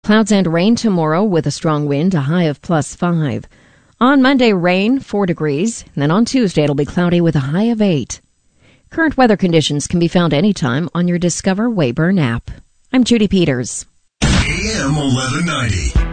Clouds and rain tomorrow with a strong wind, a high of +5. On Monday, rain, 4 degrees. And then on Tuesday, it'll be cloudy with a high of 8. Current weather conditions can be found anytime on your Discover Wayburn app. I'm Judy Peters. AM 1190.